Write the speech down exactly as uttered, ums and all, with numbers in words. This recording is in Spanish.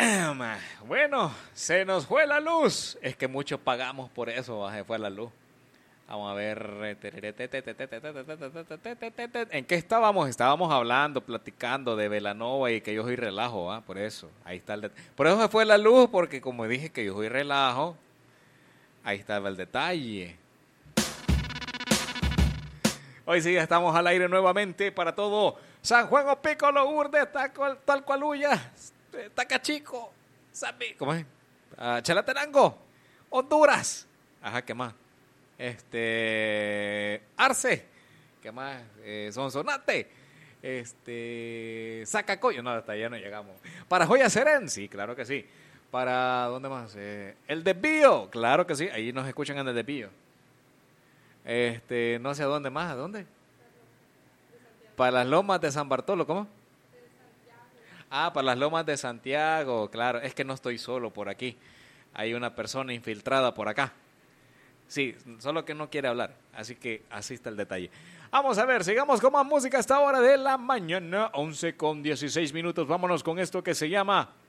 Bueno, se nos fue la luz. Es que muchos pagamos por eso, se fue la luz. Vamos a ver. ¿En qué estábamos? Estábamos hablando, platicando de Belanova y que yo soy relajo, ¿ah? Por eso. Ahí está el detalle. Por eso se fue la luz, porque como dije que yo soy relajo, ahí estaba el detalle. Hoy sí, estamos al aire nuevamente para todo San Juan Opico, Lourdes, Talcualuya, Tacachico, Zambi, ¿cómo es? Uh, Chalatenango, Honduras, ajá, ¿qué más? Este, Arce, ¿qué más? Eh, Sonsonate, este, Zacacoyo, no, hasta allá no llegamos. Para Joya Serén, sí, claro que sí. Para, ¿dónde más? Eh, el Desvío, claro que sí, ahí nos escuchan en el Desvío. Este, no sé a dónde más, ¿a dónde? Para las lomas de San Bartolo, ¿cómo? Ah, para las lomas de Santiago, claro, es que no estoy solo por aquí. Hay una persona infiltrada por acá. Sí, solo que no quiere hablar, así que así está el detalle. Vamos a ver, sigamos con más música a esta hora de la mañana, once con dieciséis minutos. Vámonos con esto que se llama